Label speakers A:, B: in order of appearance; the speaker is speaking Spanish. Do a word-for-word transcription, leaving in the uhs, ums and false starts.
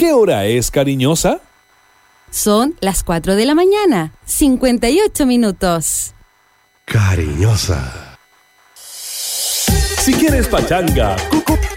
A: ¿Qué hora es, cariñosa?
B: Son las cuatro de la mañana, cincuenta y ocho minutos.
C: Cariñosa.
A: Si quieres pachanga, cucu